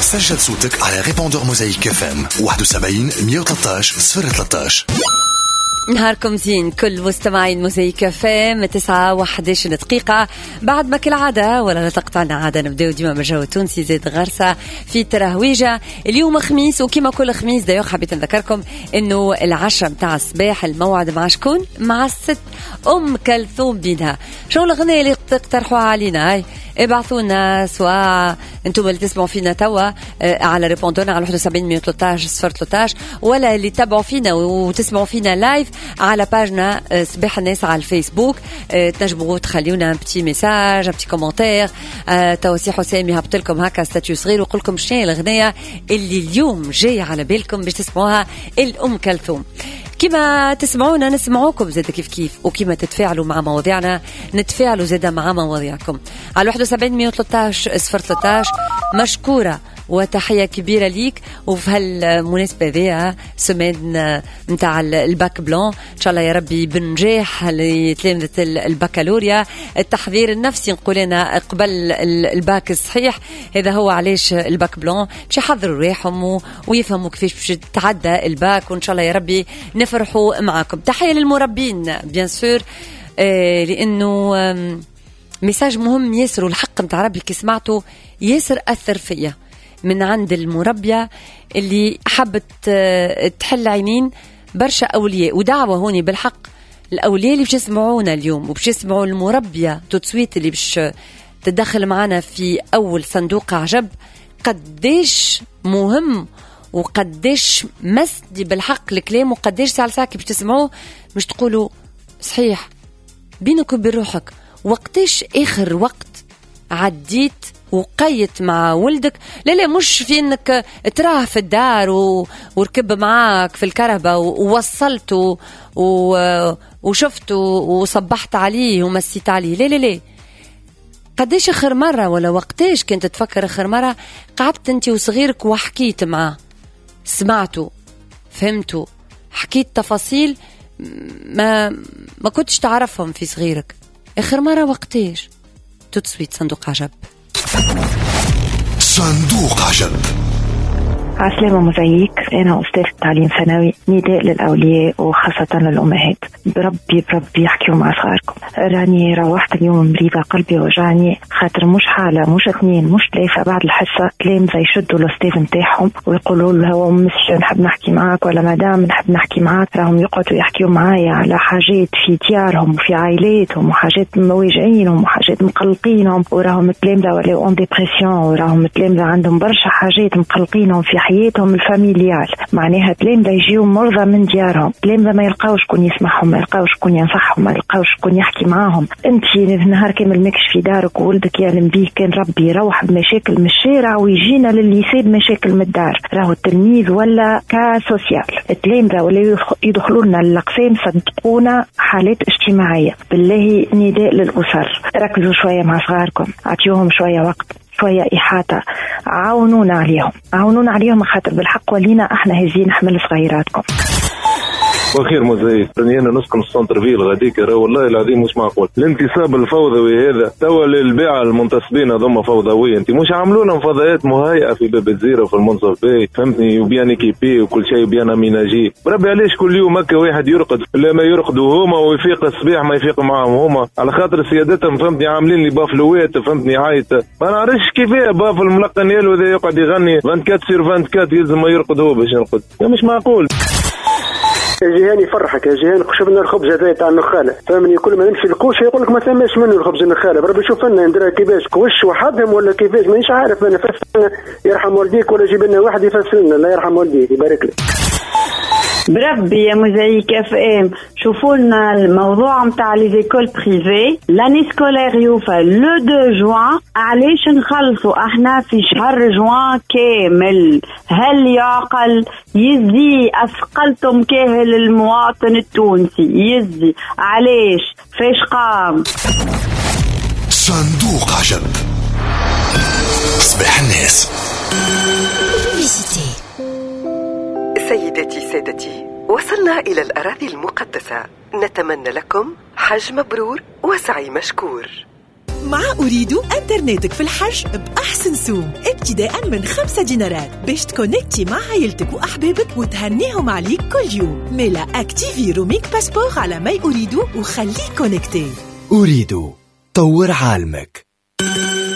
سجل صوتك على ريبوندور موزايك FM 71 113 013. نهاركم زين كل مستمعين موزايك FM 9:11 دقيقة. بعد ما كالعادة ولا لا تقطعنا عادة نبدأ ديما بالجو التونسي زيد غرسة في تراهويجة. اليوم خميس وكما كل خميس دايو حبيت نذكركم انه العشاء متاع الصباح الموعد مع شكون؟ مع الست ام كلثوم بيدها. شو الاغنية اللي تقترحوها علينا؟ هاي ابعثونا سواء انتم اللي تسمعوا فينا توا على ريبوندونا على 71 113 013 ولا اللي تابعوا فينا وتسمعوا فينا لايف على باجنا صباح الناس على الفيسبوك. تنجموا تخليونا بتي ميساج بتي كومنتير. توسي حسامي هبط لكم هكا ستاتيو صغير وقول لكم شنو الاغنيه اللي اليوم جاي على بالكم باش تسمعوها الام كلثوم. كما تسمعونا نسمعوكم زيدا كيف وكما تتفاعلوا مع مواضيعنا نتفاعلوا زيدا مع مواضيعكم على 71 113 013. مشكورة وتحية كبيرة ليك. وفي هالمناسبة ذي سمين متاع الباك بلون إن شاء الله يا ربي بنجاح لتلامذة البكالوريا. التحضير النفسي نقولنا قبل الباك الصحيح هذا هو علاش الباك بلون باش يحضروا ريحهم ويفهموا كيفاش باش تعدى الباك وإن شاء الله يا ربي نفرحوا معكم. تحية للمربين بيان سور لأنه ميساج مهم ياسر والحق متاع ربي كي سمعته ياسر أثر فيا من عند المربية اللي حبت تحل عينين برشا أولياء. ودعوة هوني بالحق الأولياء اللي باش يسمعونا اليوم وباش يسمعوا المربية توتسويت اللي باش تدخل معنا في أول صندوق عجب قديش مهم وقديش مسدي بالحق الكلام وقديش ساعة باش تسمعوه مش تقولوا صحيح بينك وبين روحك وقتيش آخر وقت عديت وقيت مع ولدك. لا مش في انك تراه في الدار وركب معاك في الكرهبة ووصلته وشفته وصبحت عليه ومسيت عليه. لا قديش اخر مرة ولا وقتيش كنت تفكر اخر مرة قعدت انت وصغيرك وحكيت معه سمعته فهمته حكيت تفاصيل ما كنتش تعرفهم في صغيرك اخر مرة وقتيش؟ توتسويت صندوق عجب. صندوق عجب. عسلامة موزايك. أنا أستاذ تعليم ثانوي. نداء للأولياء وخاصة للأمهات بربي يحكيوا مع صغاركم. راني روحت اليوم مريضة قلبي وجعني خاطر مش حالة مش اثنين مش ثلاثة بعد الحصة تلامذة يشدوا الأستاذ نتاعهم ويقولوا له هو مسيو نحب نحكي معاك ولا مدام نحب نحكي معاك. راهم يقعدوا يحكيوا معايا على حاجات في ديارهم وفي عائلاتهم وحاجات مواجعينهم وحاجات مقلقينهم وراهم تلامذة ولا اون ديبرسيون وراهم تلامذة عندهم برشا حاجات مقلقينهم في حياتهم الفاميليال. معناها تلامذة يجيو مرضى من ديارهم تلامذة ما يلقاوش كون يسمعهم ما يلقاوش كون ينصحهم ما يلقاوش كون يحكي معاهم. انت نهار كامل ماكش في دارك وولدك يعلم بيه كان ربي يروح بمشاكل من الشارع ويجينا للليسي بمشاكل من الدار. راهو التلميذ ولا كسوسيال التلامذة ولا يدخلوا لنا الاقسام صدقونا حالات اجتماعية. بالله نداء للأسر ركزوا شوية مع صغاركم اعطيوهم شوية وقت شوية إحاطة عاونونا عليهم خاطر بالحق ولينا احنا هزين نحمل صغيراتكم. وخير موزايك أنا نسكن السنتر فيل غاديك والله العظيم مش معقول الانتصاب الفوضوي هذا توا للبيع المنتصبين هذوما فوضوية. انت مش عاملونا فضائيات مهيئة في باب الزيرة وفي المنصف باي فهمتني وبيان كيبي وكل شيء وبيان اميناجي. بربي علاش كل يوم هكا واحد يرقد لما يرقدوا هما ويفيق الصباح ما يفيق معهم هما على خاطر سيادتهم فهمتني عاملين لي بافلوات فهمتني عايت ما نعرفش كيفاه باف الملقن يالو ذا يقعد يغني 24 سير 24 يلزم ما يرقد هو باش يرقد. مش معقول. يا جيهان يفرحك يا جيهان شفنا الخبز هذا تاع النخاله فهمني كل ما نمشي الكوش يقول لك ما ثماش منه الخبز النخاله. بربي شوف لنا نديرها كيفاش كوش وحدهم ولا كيفاش مانيش عارف. انا فسرنا يرحم والديك ولا جيب لنا واحد يفسر لنا الله يرحم والديك يبارك لك. بربي يا موزايك اف ام شوفوا لنا الموضوع نتاع لي زيكول بريفي لاني سكولير يوفى لو 2 جوان علاش نخلصوا احنا في شهر جوان كامل. هل يعقل يزي اثقلتم كاهل المواطن التونسي يزي علاش فاش قام صندوق عجب. صباح الناس. سيداتي سادتي وصلنا إلى الأراضي المقدسة. نتمنى لكم حج مبرور وسعي مشكور. مع أريدو أنترنتك في الحج بأحسن سوم ابتداء من 5 دينارات باش تكونكتي مع عائلتك وأحبابك وتهنيهم عليك كل يوم. ميلا أكتيفي روميك باسبور على ماي أريدو وخليك كونكتي. أريدو طور عالمك.